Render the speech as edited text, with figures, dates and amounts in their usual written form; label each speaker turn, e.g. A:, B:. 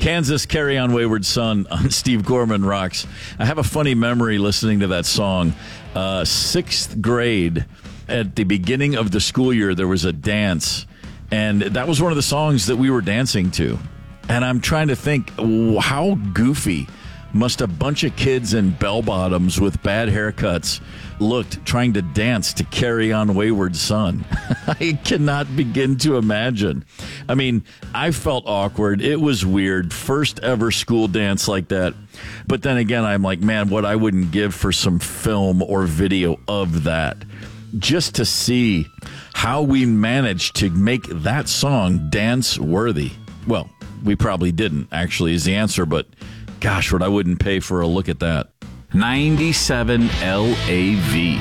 A: Kansas, Carry On Wayward Son on Steve Gorman Rocks. I have a funny memory listening to that song. Sixth grade, at the beginning of the school year, there was a dance, and that was one of the songs that we were dancing to. And I'm trying to think, how goofy must a bunch of kids in bell-bottoms with bad haircuts looked trying to dance to Carry On Wayward Son. I cannot begin to imagine. I mean, I felt awkward. It was weird. First ever school dance like that. But then again, I'm like, man, what I wouldn't give for some film or video of that. Just to see how we managed to make that song dance-worthy. Well, we probably didn't, actually, is the answer, but gosh, what I wouldn't pay for a look at that.
B: 97 LAV.